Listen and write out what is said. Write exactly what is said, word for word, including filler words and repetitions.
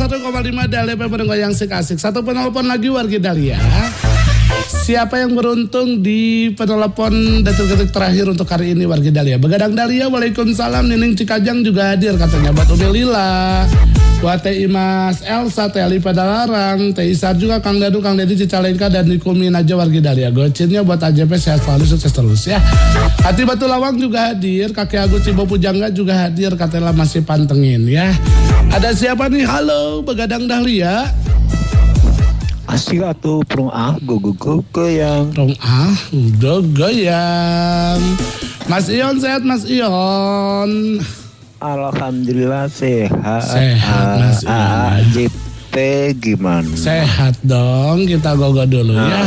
satu koma lima Dahlia F M yang asik-asik. Satu penelpon lagi warga Dahlia. Siapa yang beruntung di penelpon detik-detik terakhir untuk hari ini warga Dahlia? Begadang Dahlia, waalaikumsalam. Nining Cikajang juga hadir katanya. Batu Lila, buat Teh Imas Elsa, Teh Ali Padalarang, Teh Isar juga, Kang Dadu, Kang Dedi Cicalengka, dan Nikumin aja warga Dahlia. Gocinnya buat A J P sehat selalu, sukses terus ya. Hati Batu Lawang juga hadir. Kakek Agus Cibo Pujangga juga hadir. Katanya masih pantengin ya. Ada siapa nih? Halo, Begadang Dahlia. Asik atuh prung ah go-go-go goyang. Prung ah go goyang. Mas Ion sehat Mas Ion? Alhamdulillah sehat. Sehat Mas Ion. Ah, J P gimana? Sehat dong, kita gogo dulu ya.